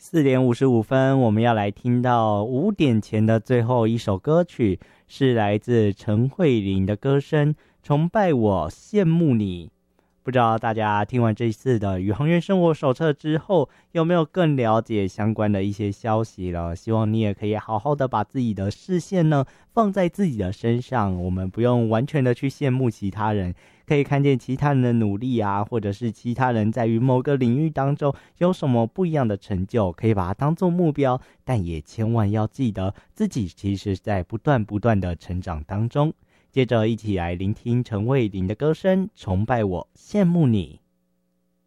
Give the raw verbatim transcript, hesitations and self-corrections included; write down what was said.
四点五十五分，我们要来听到五点前的最后一首歌曲，是来自陈慧琳的歌声《崇拜我，羡慕你》。不知道大家听完这次的宇航员生活手册之后，有没有更了解相关的一些消息了？希望你也可以好好的把自己的视线呢放在自己的身上，我们不用完全的去羡慕其他人，可以看见其他人的努力啊，或者是其他人在于某个领域当中有什么不一样的成就，可以把它当做目标，但也千万要记得自己其实在不断不断的成长当中。接着一起来聆听陈慧琳的歌声《崇拜我，羡慕你》。